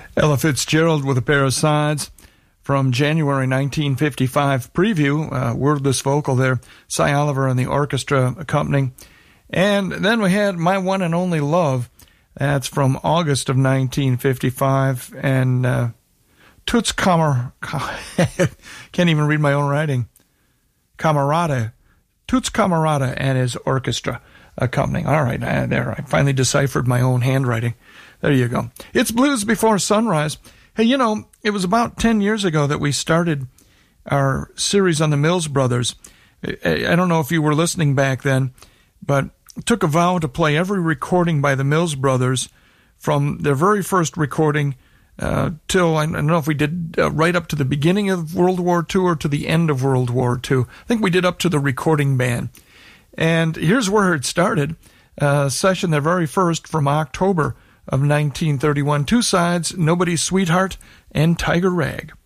Ella Fitzgerald with a pair of sides from January 1955 preview, wordless vocal there, Cy Oliver and the orchestra accompanying. And then we had My One and Only Love. That's from August of 1955. And Toots Camarada, can't even read my own writing. Toots Camarada and his orchestra accompanying. All right, there, I finally deciphered my own handwriting. There you go. It's Blues Before Sunrise. Hey, you know, it was about 10 years ago that we started our series on the Mills Brothers. I don't know if you were listening back then, but took a vow to play every recording by the Mills Brothers from their very first recording till, I don't know if we did right up to the beginning of World War II or to the end of World War II. I think we did up to the recording band. And here's where it started. Session, their very first, from October of 1931. Two sides, Nobody's Sweetheart and Tiger Rag.